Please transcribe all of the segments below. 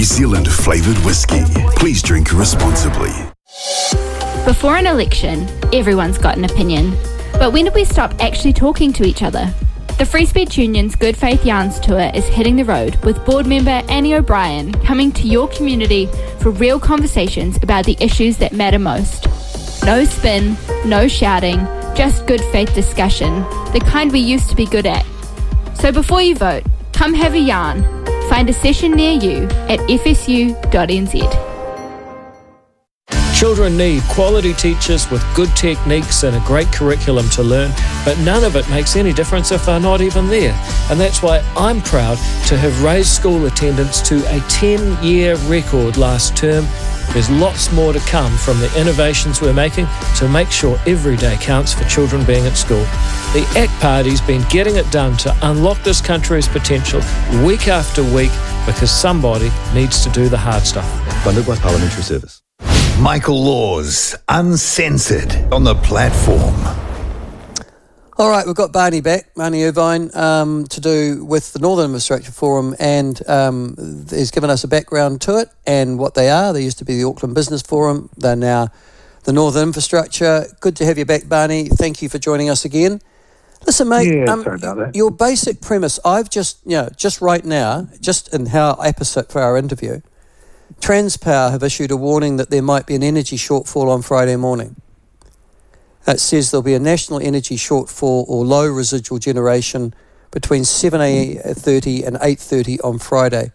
New Zealand flavoured whiskey. Please drink responsibly. Before an election, everyone's got an opinion. But when did we stop actually talking to each other? The Free Speech Union's Good Faith Yarns Tour is hitting the road with board member Annie O'Brien coming to your community for real conversations about the issues that matter most. No spin, no shouting, just good faith discussion, the kind we used to be good at. So before you vote, come have a yarn. Find a session near you at fsu.nz. Children need quality teachers with good techniques and a great curriculum to learn, but none of it makes any difference if they're not even there. And that's why I'm proud to have raised school attendance to a 10-year record last term. There's lots more to come from the innovations we're making to make sure every day counts for children being at school. The ACT Party's been getting it done to unlock this country's potential week after week because somebody needs to do the hard stuff. Funded by Parliamentary Service. Michael Laws, Uncensored, on the platform. All right, we've got Barney back, Barney Irvine, to do with the Northern Infrastructure Forum, and he's given us a background to it and what they are. They used to be the Auckland Business Forum. They're now the Northern Infrastructure. Good to have you back, Barney. Thank you for joining us again. Listen, mate, sorry about that. Your basic premise, I've just right now, just in how opposite for our interview, Transpower have issued a warning that there might be an energy shortfall on Friday morning. It says there'll be a national energy shortfall or low residual generation between 7:30 and 8:30 on Friday.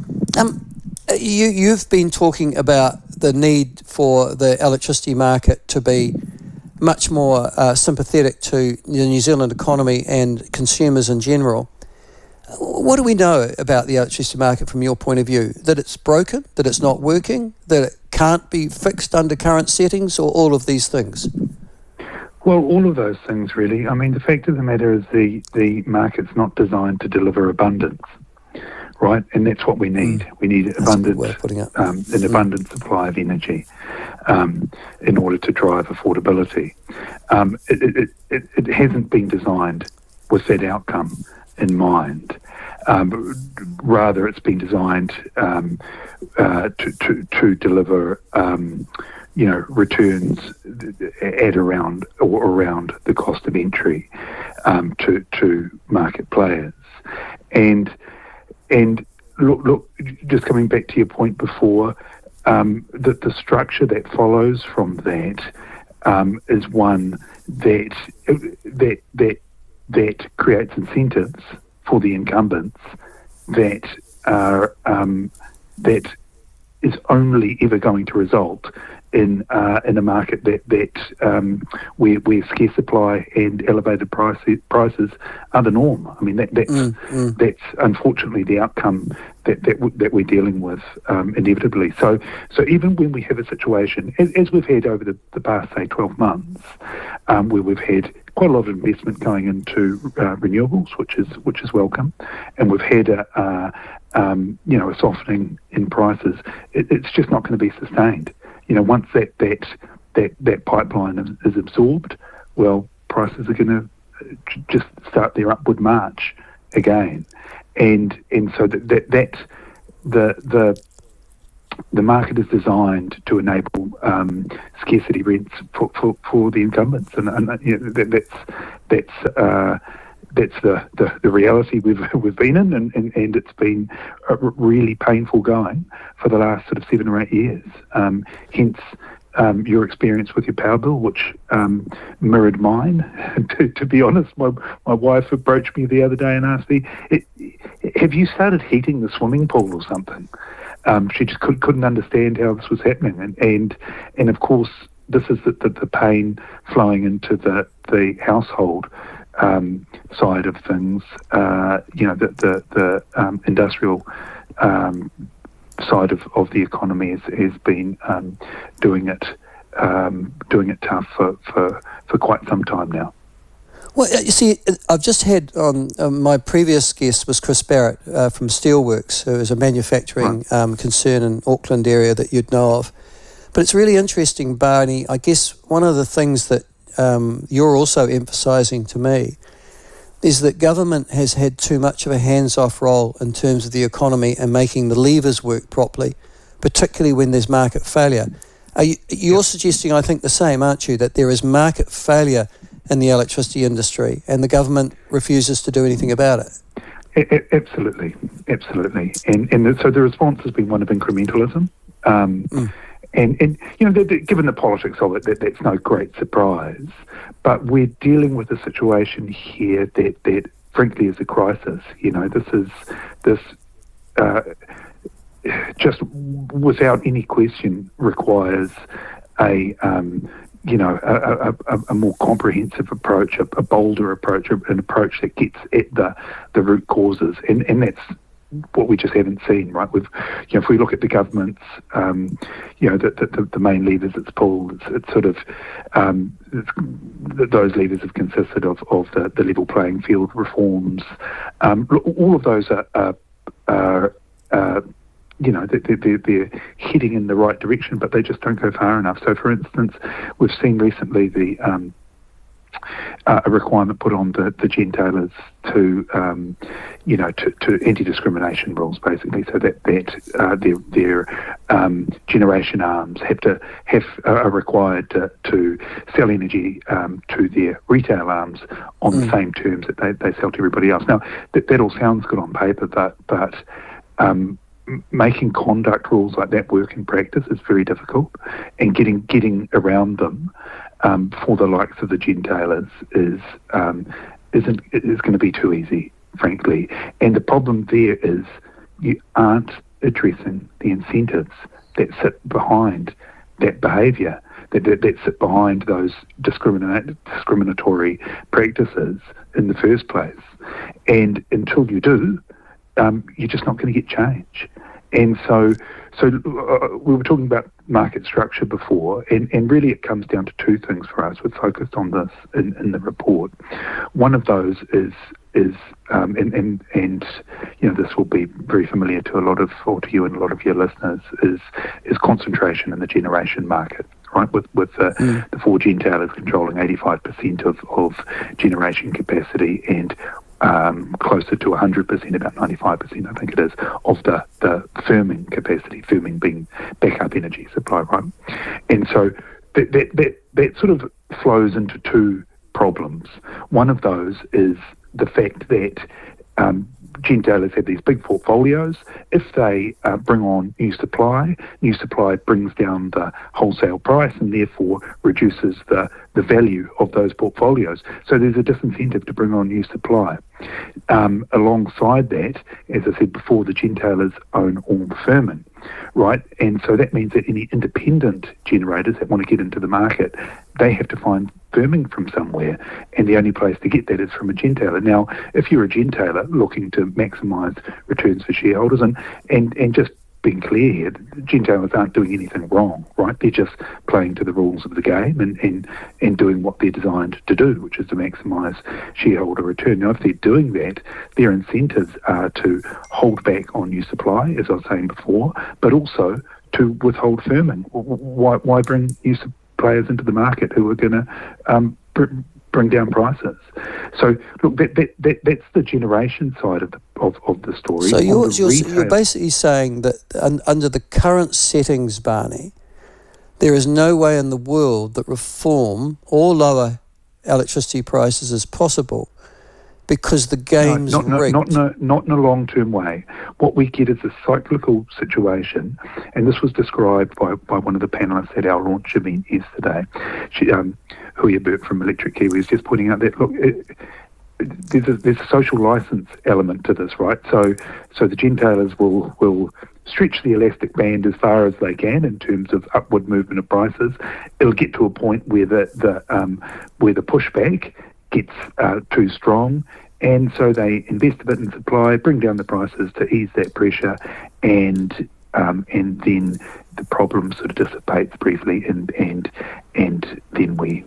You've been talking about the need for the electricity market to be much more sympathetic to the New Zealand economy and consumers in general. What do we know about the electricity market from your point of view? That it's broken, that it's not working, that it can't be fixed under current settings, or all of these things? Well, all of those things, really. I mean, the fact of the matter is the market's not designed to deliver abundance, right? And that's what we need. We need abundant, an abundant supply of energy in order to drive affordability. It hasn't been designed with that outcome in mind. Rather, it's been designed to deliver, returns at around the cost of entry to market players. And look, just coming back to your point before, that the structure that follows from that is one that creates incentives for the incumbents that is only ever going to result in a market where scarce supply and elevated prices are the norm. I mean that's unfortunately the outcome that we're dealing with inevitably. So even when we have a situation as we've had over the past say 12 months, where we've had quite a lot of investment going into renewables, which is welcome, and we've had a softening in prices. It's just not going to be sustained. Once that pipeline is absorbed, well, prices are going to just start their upward march again, and so that the market is designed to enable scarcity rents for the incumbents, and that's the reality we've been in, and it's been really painful going for the last sort of 7 or 8 years. Hence your experience with your power bill, which mirrored mine. To be honest, my wife approached me the other day and asked me, "Have you started heating the swimming pool or something?" She just couldn't understand how this was happening, and of course this is the pain flowing into the household side of things. The industrial side of the economy has been doing it tough for quite some time now. Well, you see, I've just had my previous guest was Chris Barrett from Steelworks, who is a manufacturing concern in Auckland area that you'd know of. But it's really interesting, Barney. I guess one of the things that you're also emphasising to me is that government has had too much of a hands-off role in terms of the economy and making the levers work properly, particularly when there's market failure. You're suggesting, I think, the same, aren't you, that there is market failure in the electricity industry and the government refuses to do anything about it? Absolutely. And so the response has been one of incrementalism. And you know, given the politics of it, that's no great surprise. But we're dealing with a situation here that frankly is a crisis. You know, this just without any question requires a more comprehensive approach, a bolder approach, an approach that gets at the root causes, and that's what we just haven't seen, right? If we look at the government's, the main levers it's pulled, it's sort of those levers have consisted of the level playing field reforms. All of those are they're heading in the right direction, but they just don't go far enough. So, for instance, we've seen recently a requirement put on the gentailers to anti-discrimination rules, basically, so that their generation arms are required to sell energy to their retail arms on the same terms that they sell to everybody else. Now, that all sounds good on paper, but making conduct rules like that work in practice is very difficult, and getting around them for the likes of the gentailers is going to be too easy, frankly. And the problem there is you aren't addressing the incentives that sit behind that behaviour, that sit behind those discriminatory practices in the first place. And until you do, you're just not going to get change. And so we were talking about market structure before, and really it comes down to two things for us. We've focused on this in the report. One of those is and this will be very familiar to to you and a lot of your listeners, is concentration in the generation market, right? With the four gentailers controlling 85% of generation capacity and closer to 100%, about 95%, I think it is, of the firming capacity, firming being backup energy supply, right? And so that sort of flows into two problems. One of those is the fact that gentailers have these big portfolios. If they bring on new supply brings down the wholesale price and therefore reduces the value of those portfolios. So there's a disincentive to bring on new supply. Alongside that, as I said before, the gentailers own all the firming, right? And so that means that any independent generators that want to get into the market, they have to find firming from somewhere, and the only place to get that is from a gentailer. Now, if you're a gentailer looking to maximise returns for shareholders, and just being clear here, gentailers aren't doing anything wrong, right? They're just playing to the rules of the game and doing what they're designed to do, which is to maximise shareholder return. Now, if they're doing that, their incentives are to hold back on new supply, as I was saying before, but also to withhold firming. Why bring new players into the market who are going to bring down prices? So, look, that's the generation side of the story. So you're basically saying that under the current settings, Barney, there is no way in the world that reform or lower electricity prices is possible because the game's rigged. Not in a long-term way. What we get is a cyclical situation, and this was described by one of the panellists at our launch event yesterday. Huia Burke from Electric Kiwi was just pointing out that, look, there's a social license element to this, right? So the gentailers will stretch the elastic band as far as they can in terms of upward movement of prices. It'll get to a point where the pushback gets too strong, and so they invest a bit in supply, bring down the prices to ease that pressure, and then the problem sort of dissipates briefly, and then we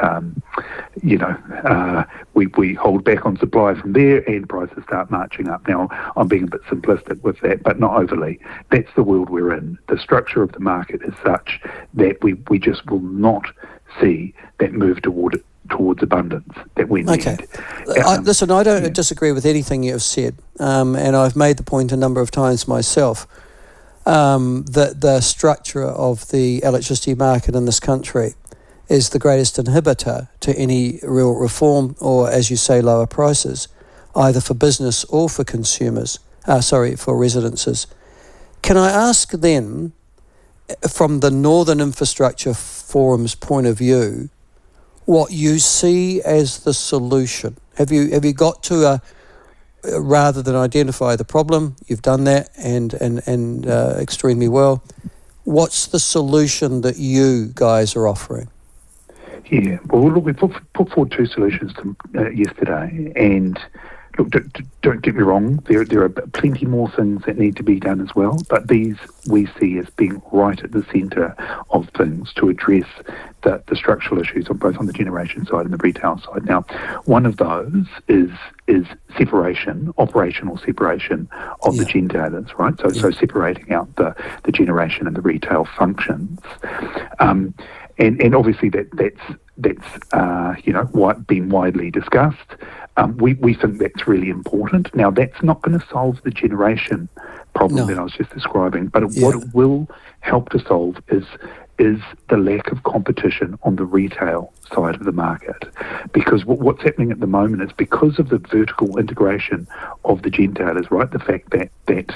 hold back on supply from there, and prices start marching up. Now, I'm being a bit simplistic with that, but not overly. That's the world we're in. The structure of the market is such that we just will not see that move toward towards abundance that we need. Okay. Listen, I don't disagree with anything you've said, and I've made the point a number of times myself that the structure of the electricity market in this country is the greatest inhibitor to any real reform or, as you say, lower prices, either for business or for consumers, for residences. Can I ask then, from the Northern Infrastructure Forum's point of view, what you see as the solution? Have you got to rather than identify the problem, you've done that and extremely well. What's the solution that you guys are offering? Yeah, well, look, we put forward two solutions yesterday, and look, don't get me wrong, there are plenty more things that need to be done as well, but these we see as being right at the centre of things to address the structural issues on both on the generation side and the retail side. Now, one of those is separation, operational separation of the gentailers, right? So separating out the generation and the retail functions. And obviously that's been widely discussed. We think that's really important. Now, that's not going to solve the generation problem that I was just describing, but what it will help to solve is the lack of competition on the retail side of the market. Because what's happening at the moment is because of the vertical integration of the gentailers, right? The fact that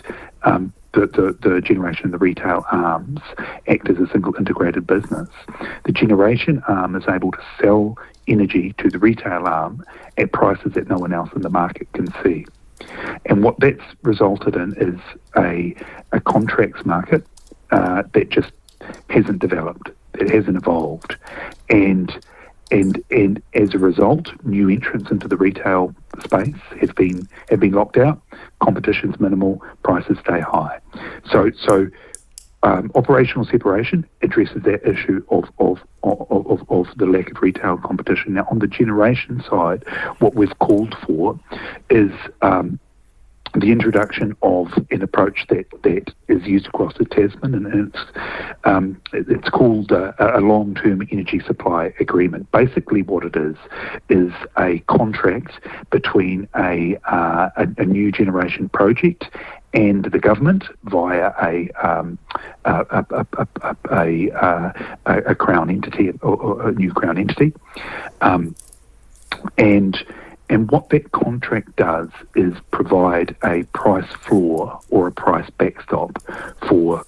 the generation and the retail arms act as a single integrated business. The generation arm is able to sell energy to the retail arm at prices that no one else in the market can see. And what that's resulted in is a contracts market that just hasn't developed, it hasn't evolved. And as a result, new entrants into the retail space have been locked out. Competition's minimal, prices stay high. So operational separation addresses that issue of the lack of retail competition. Now, on the generation side, what we've called for is the introduction of an approach that is used across the Tasman, and it's called a long-term energy supply agreement. Basically, what it is a contract between a new generation project and the government via a crown entity or a new crown entity, And what that contract does is provide a price floor or a price backstop for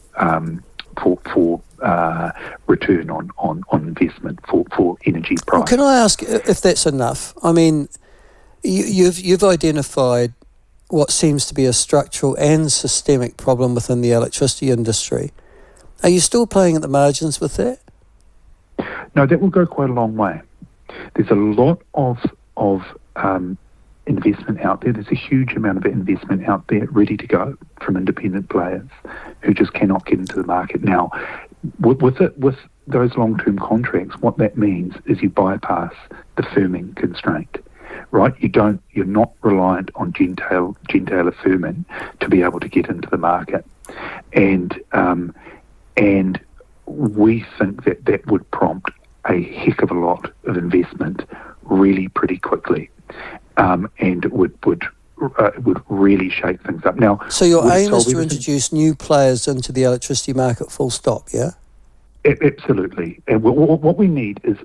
return on investment for energy price. Well, can I ask if that's enough? I mean, you've identified what seems to be a structural and systemic problem within the electricity industry. Are you still playing at the margins with that? No, that will go quite a long way. There's a lot of investment out there. There's a huge amount of investment out there ready to go from independent players who just cannot get into the market. Now, with those long-term contracts, what that means is you bypass the firming constraint, right? You're not reliant on gentailer firming to be able to get into the market, and we think that would prompt a heck of a lot of investment really pretty quickly, and it would really shake things up. Now, so your aim is to introduce new players into the electricity market, full stop, yeah? Absolutely. And what we need is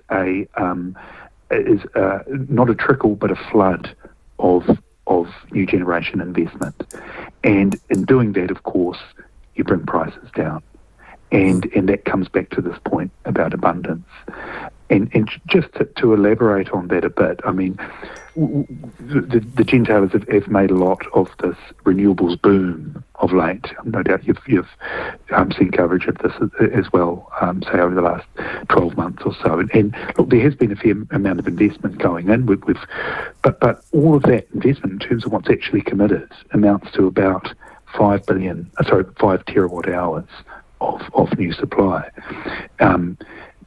not a trickle but a flood of new generation investment, and in doing that, of course, you bring prices down, and that comes back to this point about abundance. And just to elaborate on that a bit, I mean, the gentailers have made a lot of this renewables boom of late. No doubt you've seen coverage of this as well, say over the last 12 months or so. And look, there has been a fair amount of investment going in. But all of that investment, in terms of what's actually committed, amounts to about 5 terawatt hours of new supply, and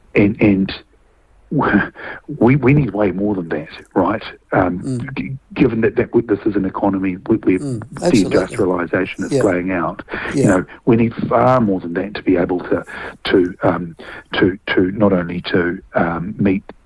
we need way more than that, right? Given that this is an economy where deindustrialisation is playing out, we need far more than that to be able to not only to meet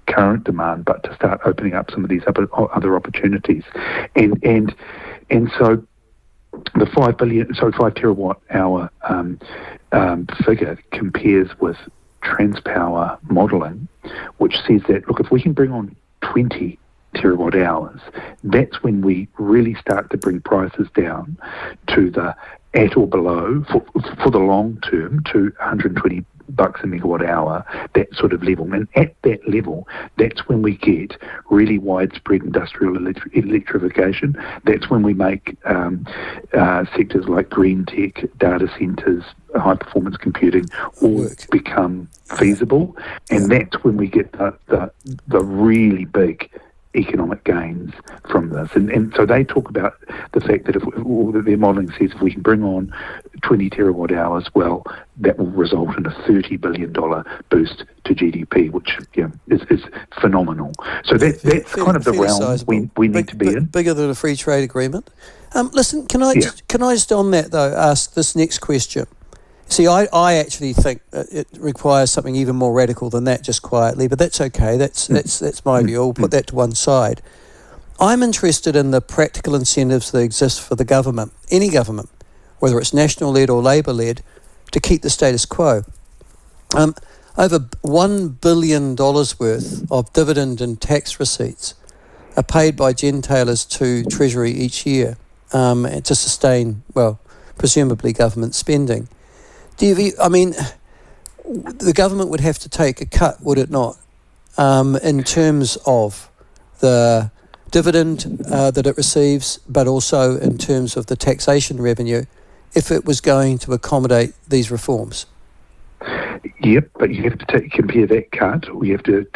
current demand, but to start opening up some of these other opportunities, and so the 5 terawatt hour figure compares with Transpower modelling, which says that, look, if we can bring on 20 terawatt hours, that's when we really start to bring prices down to the at or below for the long term to $120 a megawatt hour, that sort of level. And at that level, that's when we get really widespread industrial electrification. That's when we make sectors like green tech, data centres, high-performance computing all become feasible. And that's when we get the really big economic gains from this. And so they talk about the fact that that their modelling says if we can bring on 20 terawatt hours, well, that will result in a $30 billion boost to GDP, which is phenomenal. So that's kind of the realm we need to be in. Bigger than a free trade agreement. Listen, can I just on that though ask this next question? See, I actually think that it requires something even more radical than that, just quietly, but that's okay. That's my view. I'll put that to one side. I'm interested in the practical incentives that exist for the government, any government, whether it's national-led or Labour-led, to keep the status quo. Over $1 billion worth of dividend and tax receipts are paid by gentailers to Treasury each year to sustain, well, presumably government spending. The government would have to take a cut, would it not, in terms of the dividend that it receives, but also in terms of the taxation revenue, if it was going to accommodate these reforms? Yep, but you have to compare that cut, or you have to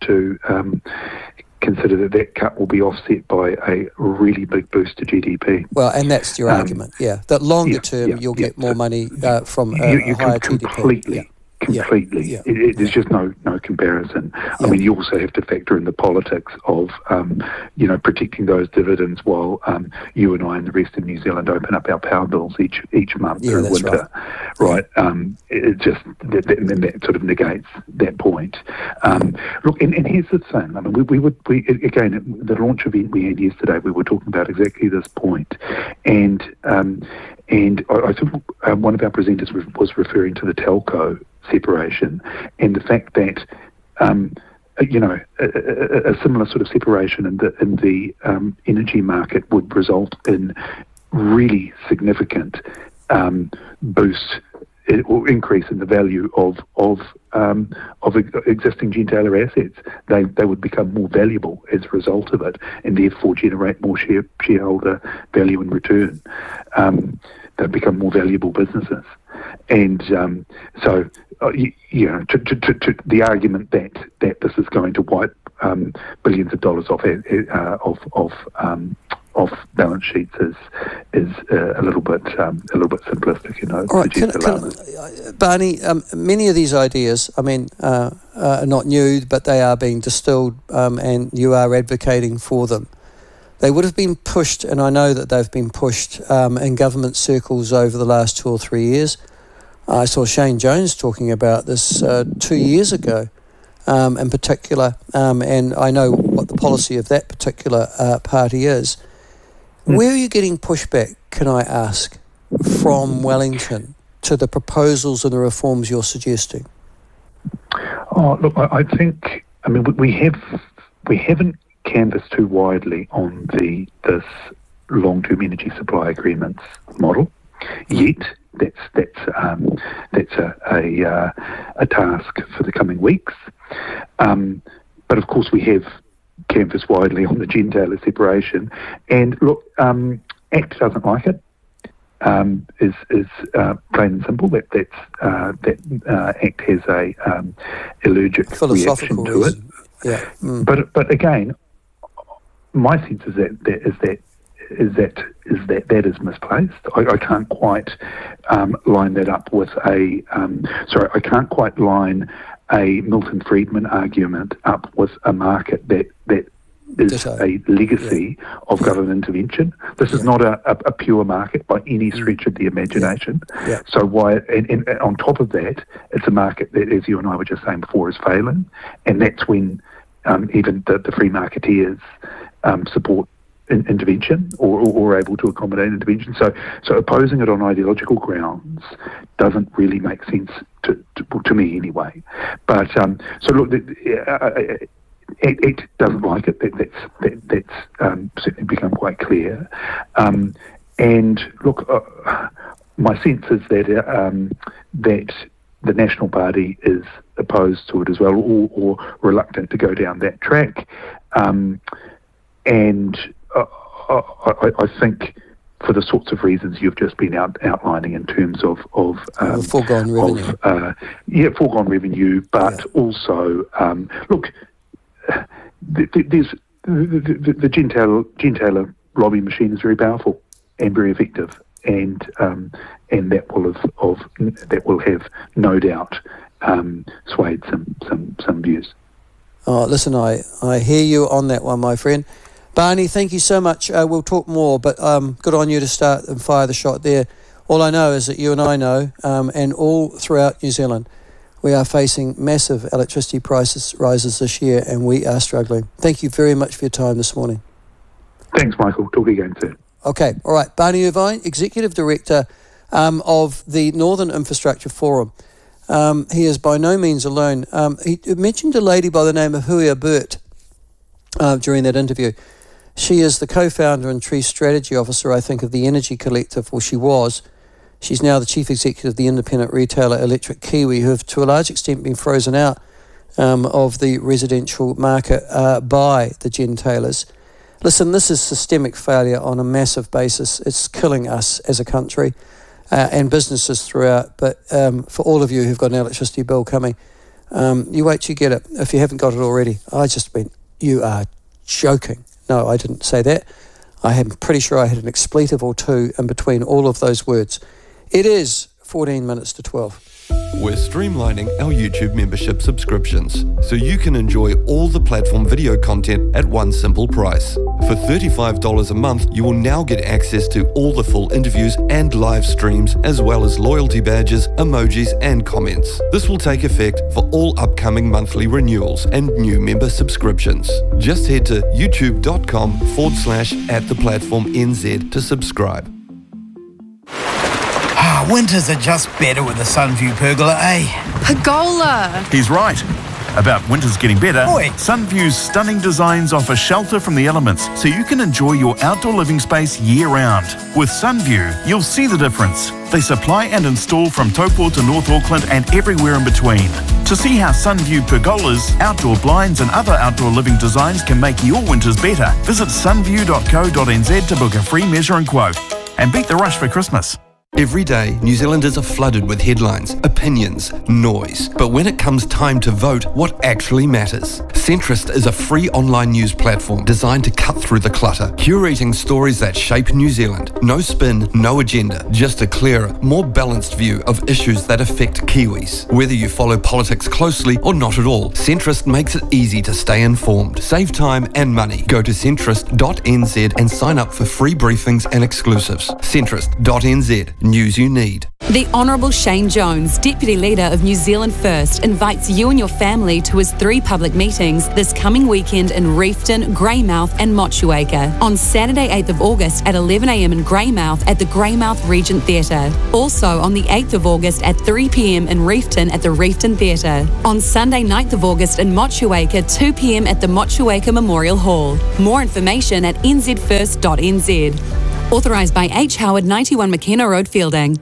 consider that cut will be offset by a really big boost to GDP. Well, and that's your argument, that longer term you'll get more money from a higher GDP. Completely. There's just no comparison. I mean, you also have to factor in the politics of, protecting those dividends while you and I and the rest of New Zealand open up our power bills each month through winter. Right. It just that sort of negates that point. Look, and here's the thing. I mean, we again, at the launch event we had yesterday, we were talking about exactly this point, and I think one of our presenters was referring to the telco separation and the fact that a similar sort of separation in the energy market would result in really significant boost or increase in the value of existing gentailer assets. They would become more valuable as a result of it, and therefore generate more shareholder value in return. They become more valuable businesses, and so the argument that this is going to wipe billions of dollars off balance sheets is a little bit simplistic, All right, Barney, many of these ideas, I mean, are not new, but they are being distilled, and you are advocating for them. They would have been pushed, and I know that they've been pushed in government circles over the last 2 or 3 years. I saw Shane Jones talking about this 2 years ago in particular, and I know what the policy of that particular party is. Where are you getting pushback, can I ask, from Wellington to the proposals and the reforms you're suggesting? Oh, look, I think, I mean, we haven't canvassed too widely on this long-term energy supply agreements model yet. That's a task for the coming weeks. But of course we have canvassed widely on the gentailer separation. And look, ACT doesn't like it. Is plain and simple. That ACT has a allergic reaction to it. Yeah. But again, my sense is that is misplaced. I can't quite line that up with I can't quite line a Milton Friedman argument up with a market that is a legacy of government intervention. This is not a pure market by any stretch of the imagination. So why? And on top of that, it's a market that, as you and I were just saying before, is failing, and that's when even the free marketeers support intervention or able to accommodate intervention. So opposing it on ideological grounds doesn't really make sense to me anyway. But so look, it doesn't like it. That's certainly become quite clear. And look, my sense is that that the National Party is opposed to it as well, or reluctant to go down that track. And I think for the sorts of reasons you've just been outlining in terms of foregone revenue. Foregone revenue, but also look, there's the gentailer lobby machine is very powerful and very effective, and that will have no doubt swayed some views. Oh, listen, I hear you on that one, my friend. Barney, thank you so much. We'll talk more, but good on you to start and fire the shot there. All I know is that you and I know, and all throughout New Zealand, we are facing massive electricity prices rises this year, and we are struggling. Thank you very much for your time this morning. Thanks, Michael. Talk again soon. Okay, all right. Barney Irvine, Executive Director of the Northern Infrastructure Forum. He is by no means alone. He mentioned a lady by the name of Huia Burt during that interview. She is the co-founder and chief strategy officer, I think, of the Energy Collective, or she was. She's now the chief executive of the independent retailer Electric Kiwi, who have to a large extent been frozen out of the residential market by the gentailers. Listen, this is systemic failure on a massive basis. It's killing us as a country and businesses throughout. But for all of you who've got an electricity bill coming, you wait till you get it. If you haven't got it already, you are joking. No, I didn't say that. I am pretty sure I had an expletive or two in between all of those words. It is 14 minutes to 12. We're streamlining our YouTube membership subscriptions so you can enjoy all the platform video content at one simple price. For $35 a month, you will now get access to all the full interviews and live streams, as well as loyalty badges, emojis, and comments. This will take effect for all upcoming monthly renewals and new member subscriptions. Just head to youtube.com/@theplatformnz to subscribe. Winters are just better with a Sunview pergola, eh? Pergola! He's right. About winters getting better, Oi. Sunview's stunning designs offer shelter from the elements so you can enjoy your outdoor living space year-round. With Sunview, you'll see the difference. They supply and install from Taupo to North Auckland and everywhere in between. To see how Sunview pergolas, outdoor blinds and other outdoor living designs can make your winters better, visit sunview.co.nz to book a free measure and quote. And beat the rush for Christmas. Every day, New Zealanders are flooded with headlines, opinions, noise. But when it comes time to vote, what actually matters? Centrist is a free online news platform designed to cut through the clutter, curating stories that shape New Zealand. No spin, no agenda, just a clearer, more balanced view of issues that affect Kiwis. Whether you follow politics closely or not at all, Centrist makes it easy to stay informed. Save time and money. Go to centrist.nz and sign up for free briefings and exclusives. Centrist.nz. News you need. The Honourable Shane Jones, Deputy Leader of New Zealand First, invites you and your family to his 3 public meetings this coming weekend in Reefton, Greymouth and Motueka. On Saturday 8th of August at 11 a.m. in Greymouth at the Greymouth Regent Theatre. Also on the 8th of August at 3 p.m. in Reefton at the Reefton Theatre. On Sunday 9th of August in Motueka, 2 p.m. at the Motueka Memorial Hall. More information at nzfirst.nz. Authorised by H. Howard, 91 McKenna Road, Fielding.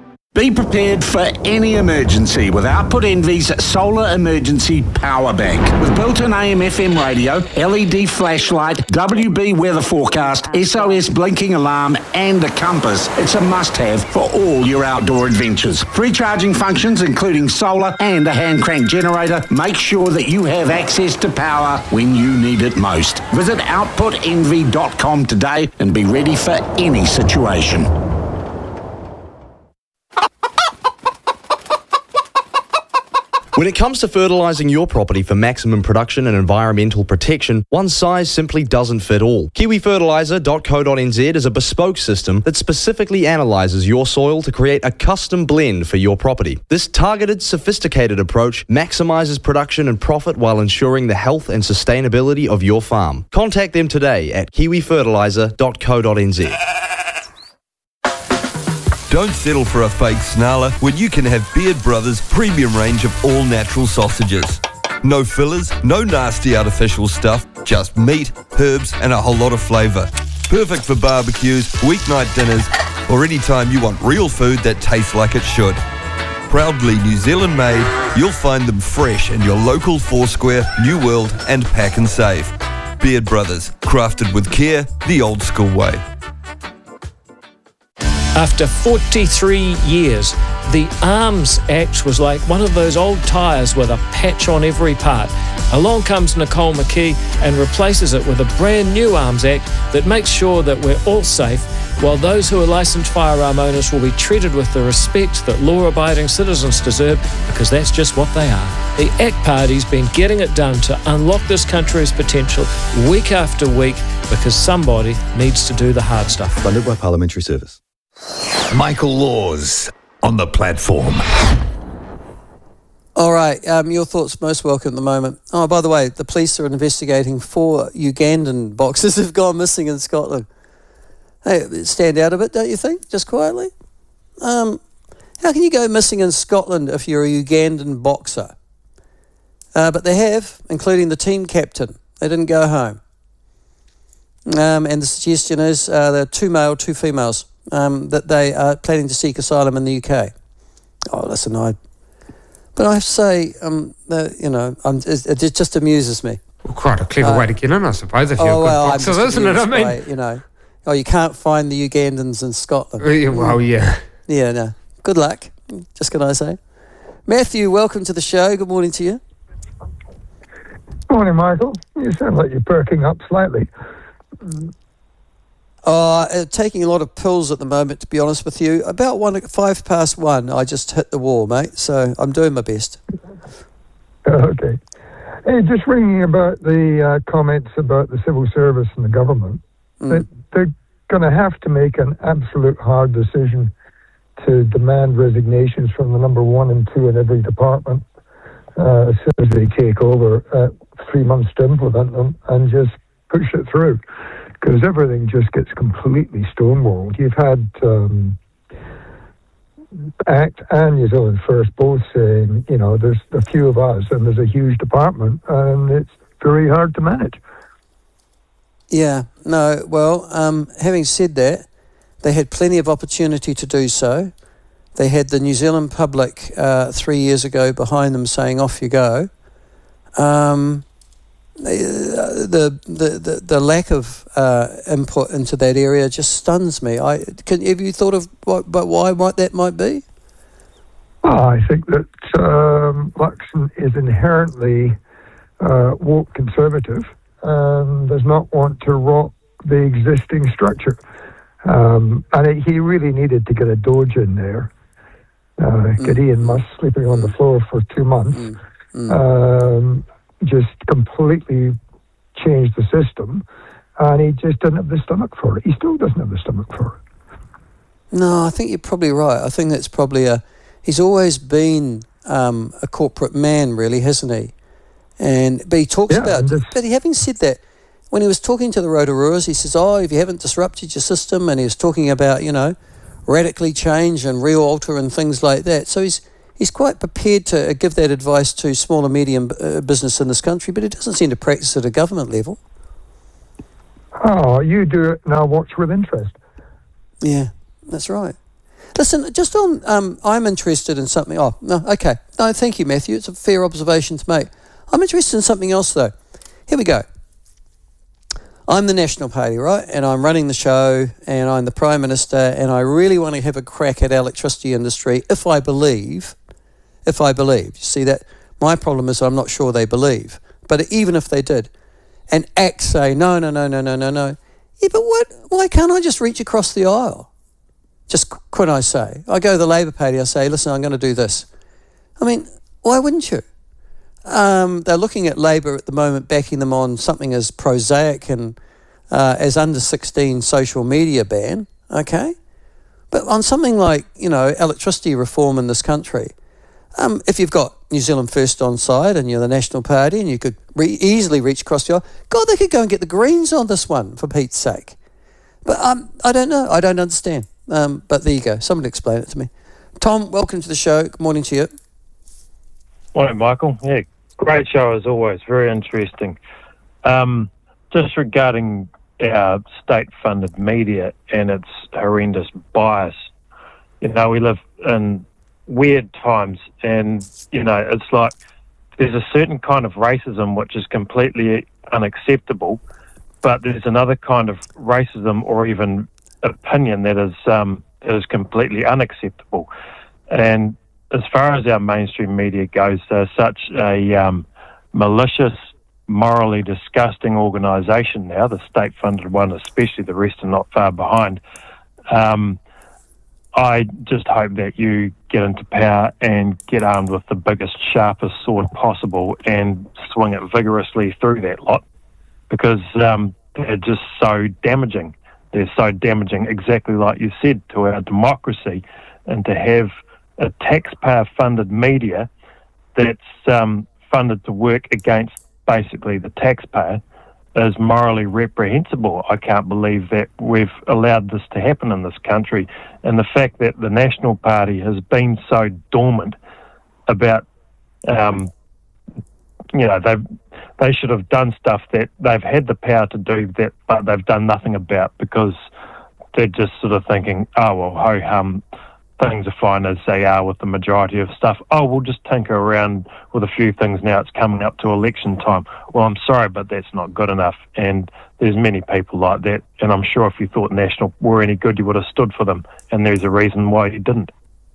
Be prepared for any emergency with Output Envy's Solar Emergency Power Bank. With built-in AM/FM radio, LED flashlight, WB weather forecast, SOS blinking alarm and a compass, it's a must-have for all your outdoor adventures. Free charging functions including solar and a hand-crank generator. Make sure that you have access to power when you need it most. Visit outputenvy.com today and be ready for any situation. When it comes to fertilising your property for maximum production and environmental protection, one size simply doesn't fit all. KiwiFertiliser.co.nz is a bespoke system that specifically analyses your soil to create a custom blend for your property. This targeted, sophisticated approach maximises production and profit while ensuring the health and sustainability of your farm. Contact them today at KiwiFertiliser.co.nz. Don't settle for a fake snarler when you can have Beard Brothers' premium range of all-natural sausages. No fillers, no nasty artificial stuff, just meat, herbs and a whole lot of flavour. Perfect for barbecues, weeknight dinners, or any time you want real food that tastes like it should. Proudly New Zealand made, you'll find them fresh in your local Foursquare, New World and Pack and Save. Beard Brothers, crafted with care, the old school way. After 43 years, the Arms Act was like one of those old tyres with a patch on every part. Along comes Nicole McKee and replaces it with a brand new Arms Act that makes sure that we're all safe, while those who are licensed firearm owners will be treated with the respect that law-abiding citizens deserve, because that's just what they are. The ACT Party's been getting it done to unlock this country's potential week after week, because somebody needs to do the hard stuff. Funded by Parliamentary Service. Michael Laws on the platform. All right, your thoughts most welcome at the moment. Oh, by the way, the police are investigating 4 Ugandan boxers who've gone missing in Scotland. Hey, stand out a bit, don't you think? Just quietly. How can you go missing in Scotland if you're a Ugandan boxer? But they have, including the team captain. They didn't go home. And the suggestion is there are 2 male, 2 females. That they are planning to seek asylum in the UK. Oh, listen, but I have to say, it just amuses me. Well, quite a clever way to get in, I suppose, if you're a good boxer, isn't it? I mean, you can't find the Ugandans in Scotland. Well, yeah. Yeah, no. Good luck, just can I say. Matthew, welcome to the show. Good morning to you. Morning, Michael. You sound like you're perking up slightly. Taking a lot of pills at the moment, to be honest with you. About 1:05, I just hit the wall, mate. So I'm doing my best. Okay. Hey, just ringing about the comments about the civil service and the government. They're going to have to make an absolute hard decision to demand resignations from the number 1 and 2 in every department as soon as they take over, 3 months to implement them, and just push it through. Because everything just gets completely stonewalled. You've had ACT and New Zealand First both saying, there's a few of us and there's a huge department and it's very hard to manage. Yeah, no, well, having said that, they had plenty of opportunity to do so. They had the New Zealand public 3 years ago behind them saying, off you go. The lack of input into that area just stuns me. Have you thought of why that might be? I think that Luxon is inherently woke conservative and does not want to rock the existing structure. And he really needed to get a Doge in there. Get Ian Musk sleeping on the floor for 2 months. Just completely changed the system, and he just didn't have the stomach for it. He still doesn't have the stomach for it. No, I think you're probably right. I think that's probably he's always been a corporate man, really, hasn't he? But he talks about, but having said that, when he was talking to the Rotoruas, he says, if you haven't disrupted your system, and he was talking about, radically change and re-alter and things like that. So he's quite prepared to give that advice to small and medium business in this country, but he doesn't seem to practice at a government level. Oh, you do it now. Watch with interest. Yeah, that's right. Listen, just on, I'm interested in something. Oh, no, okay. No, thank you, Matthew. It's a fair observation to make. I'm interested in something else, though. Here we go. I'm the National Party, right? And I'm running the show, and I'm the Prime Minister, and I really want to have a crack at electricity industry if I believe. You see, that my problem is I'm not sure they believe. But even if they did, and ACT say, no. Yeah, but why can't I just reach across the aisle? Just when I say, I go to the Labour Party, I say, listen, I'm going to do this. I mean, Why wouldn't you? They're looking at Labor at the moment, backing them on something as prosaic and as under 16 social media ban, okay? But on something like, electricity reform in this country, if you've got New Zealand First on side and you're the National Party and you could easily reach across the aisle, God, they could go and get the Greens on this one, for Pete's sake. But I don't know. I don't understand. But there you go. Somebody explain it to me. Tom, welcome to the show. Good morning to you. Morning, Michael. Yeah, great show as always. Very interesting. Just regarding our state-funded media and its horrendous bias, we live in weird times, and it's like there's a certain kind of racism which is completely unacceptable, but there's another kind of racism or even opinion that is completely unacceptable. And as far as our mainstream media goes, they're such a malicious, morally disgusting organisation now, the state-funded one especially, the rest are not far behind. I just hope that you get into power and get armed with the biggest, sharpest sword possible and swing it vigorously through that lot, because they're just so damaging. They're so damaging, exactly like you said, to our democracy, and to have a taxpayer-funded media that's funded to work against basically the taxpayer is morally reprehensible. I can't believe that we've allowed this to happen in this country, and the fact that the National Party has been so dormant about, they should have done stuff that they've had the power to do, that but they've done nothing about, because they're just sort of thinking, oh well, ho-hum, things are fine as they are with the majority of stuff. Oh, we'll just tinker around with a few things now. It's coming up to election time. Well, I'm sorry, but that's not good enough. And there's many people like that. And I'm sure if you thought National were any good, you would have stood for them. And there's a reason why you didn't.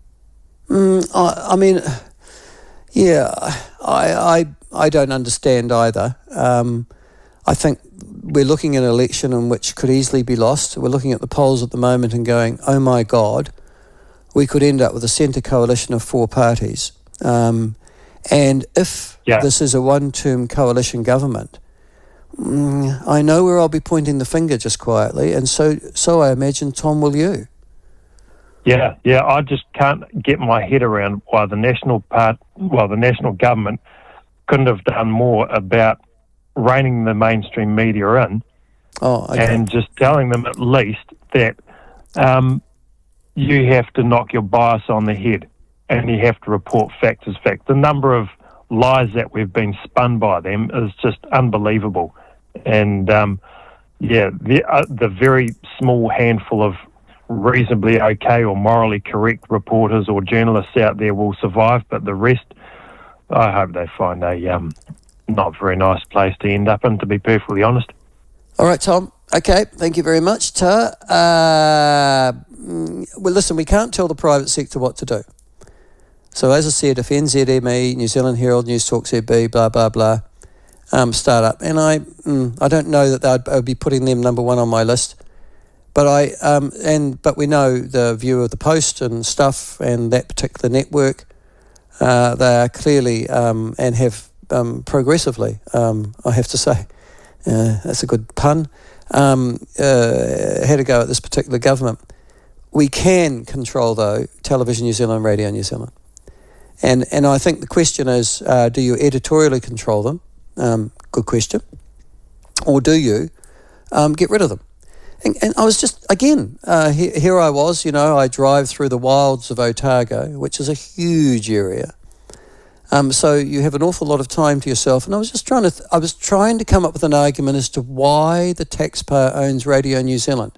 I don't understand either. I think we're looking at an election in which could easily be lost. We're looking at the polls at the moment and going, oh my God, we could end up with a centre coalition of 4 parties. And if this is a one-term coalition government, I know where I'll be pointing the finger just quietly, and so I imagine, Tom, will you? Yeah, I just can't get my head around why the national government couldn't have done more about reining the mainstream media in, and just telling them at least that you have to knock your bias on the head and you have to report fact as fact. The number of lies that we've been spun by them is just unbelievable. And, the very small handful of reasonably okay or morally correct reporters or journalists out there will survive, but the rest, I hope they find a not very nice place to end up in, to be perfectly honest. All right, Tom. Okay, thank you very much, Ta. Well, listen, we can't tell the private sector what to do. So as I said, if NZME, New Zealand Herald, News Talk ZB, blah, blah, blah, start up, and I don't know that I would be putting them number one on my list, but but we know the view of the Post and stuff and that particular network. They are clearly and have progressively, I have to say, that's a good pun, had a go at this particular government. We can control, though, Television New Zealand, Radio New Zealand. And I think the question is, do you editorially control them? Good question. Or do you get rid of them? And I was just, again, here I was, I drive through the wilds of Otago, which is a huge area. So you have an awful lot of time to yourself. And I was just trying to come up with an argument as to why the taxpayer owns Radio New Zealand.